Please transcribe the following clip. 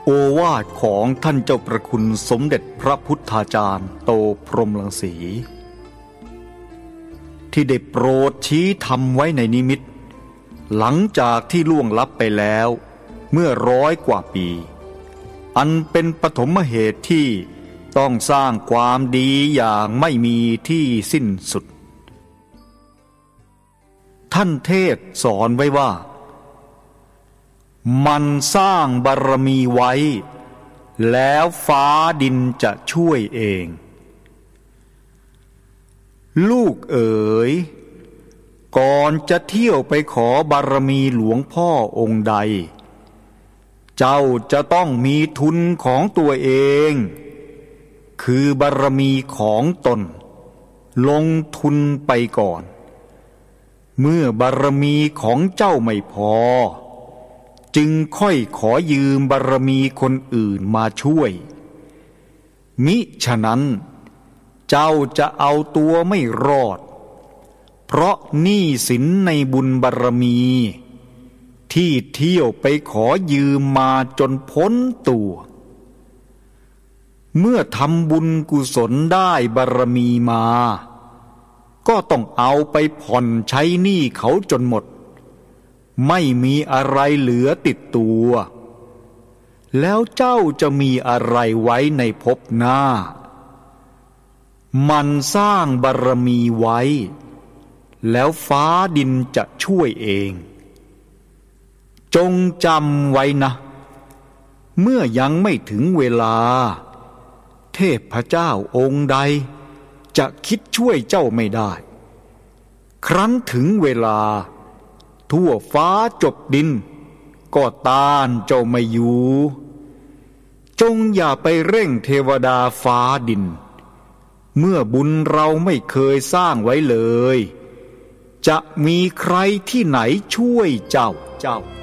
โอวาทของท่านเจ้าประคุณสมเด็จพระพุทธาจารย์โตพรหมรังสีที่ได้โปรดชี้ธรรมไว้ในนิมิตหลังจากที่ล่วงลับไปแล้วเมื่อ100 กว่าปีอันเป็นปฐมเหตุที่ต้องสร้างความดีอย่างไม่มีที่สิ้นสุดท่านเทศสอนไว้ว่ามันสร้างบารมีไว้แล้วฟ้าดินจะช่วยเองลูกเอ๋ยก่อนจะเที่ยวไปขอบารมีหลวงพ่อองค์ใดเจ้าจะต้องมีทุนของตัวเองคือบารมีของตนลงทุนไปก่อนเมื่อบารมีของเจ้าไม่พอจึงค่อยขอยืมบารมีคนอื่นมาช่วยมิฉะนั้นเจ้าจะเอาตัวไม่รอดเพราะหนี้สินในบุญบารมีที่เที่ยวไปขอยืมมาจนพ้นตัวเมื่อทำบุญกุศลได้บารมีมาก็ต้องเอาไปผ่อนใช้หนี้เขาจนหมดไม่มีอะไรเหลือติดตัวแล้วเจ้าจะมีอะไรไว้ในภพหน้ามันสร้างบารมีไว้แล้วฟ้าดินจะช่วยเองจงจำไว้นะเมื่อยังไม่ถึงเวลาเทพเจ้าองค์ใดจะคิดช่วยเจ้าไม่ได้ครั้นถึงเวลาทั่วฟ้าจบดินก็ต้านเจ้าไม่อยู่จงอย่าไปเร่งเทวดาฟ้าดินเมื่อบุญเราไม่เคยสร้างไว้เลยจะมีใครที่ไหนช่วยเจ้า